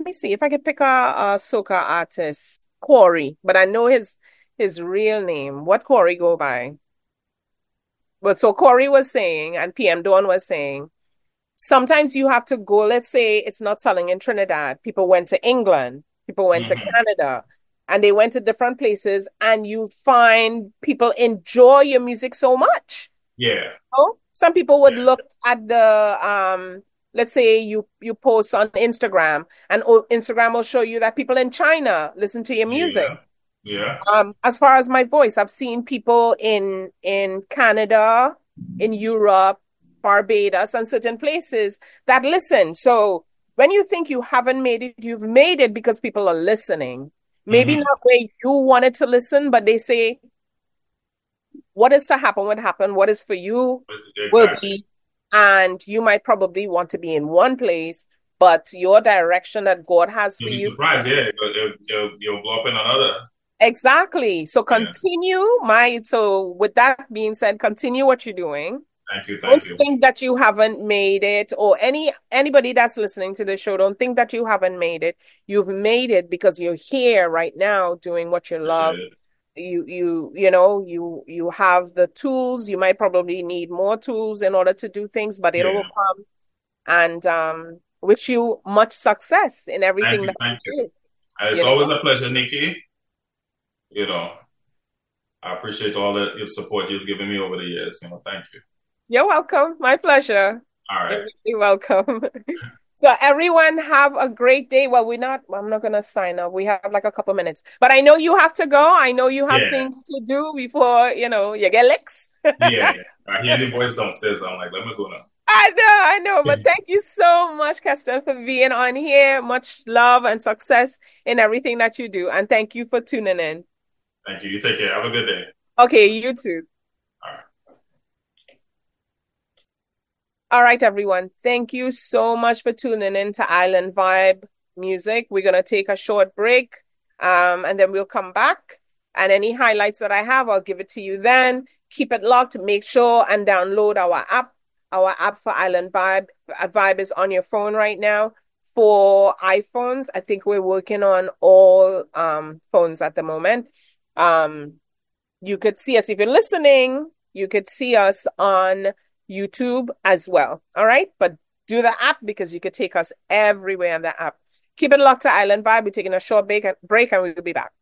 me see if I could pick a soca artist, Corey, but I know his real name. What Corey go by? But so Corey was saying, and PM Dawn was saying, sometimes you have to go, let's say it's not selling in Trinidad. People went to England, people went to Hmm. Canada, and they went to different places, and you find people enjoy your music so much. Yeah. Oh, some people would Yeah. look at the let's say you post on Instagram, and Instagram will show you that people in China listen to your music. Yeah. Yeah. As far as my voice, I've seen people in Canada, in Europe, Barbados, and certain places that listen. So when you think you haven't made it, you've made it because people are listening. Maybe Hmm. not where you wanted to listen, but they say what is to happen would happen. What is for you will Exactly. be. And you might probably want to be in one place, but your direction that God has for You'll be you. surprised. Yeah. You'll blow up in another. Exactly. So Yeah. continue so with that being said, continue what you're doing. Thank you. Don't Thank you. think that you haven't made it, or anybody that's listening to the show, don't think that you haven't made it. You've made it because you're here right now doing what you That's love. it. You have the tools. You might probably need more tools in order to do things, but it'll Yeah. come. And wish you much success in Thank everything you. that you Thank you. do. It's You always know, a pleasure, Nikki. You know, I appreciate all the your support you've given me over the years. Thank you. you're welcome. My pleasure. All You're right. really welcome. So everyone have a great day. Well, I'm not gonna sign up. We have like a couple minutes. But I know you have to go. I know you have Yeah. things to do before, you get licks. Yeah. I hear the voice downstairs. I'm like, let me go now. I know. But thank you so much, Keston, for being on here. Much love and success in everything that you do. And thank you for tuning in. Thank you. You take care. Have a good day. Okay, you too. All right. All right, everyone. Thank you so much for tuning in to Island Vibe Music. We're gonna take a short break, and then we'll come back. And any highlights that I have, I'll give it to you then. Keep it locked. Make sure and download our app. Our app for Island Vibe. Vibe is on your phone right now. For iPhones, I think we're working on all phones at the moment. Um, you could see us if you're listening. You could see us on YouTube as well. All right. But do the app because you could take us everywhere on the app. Keep it locked to Island Vibe. We're taking a short break and we'll be back.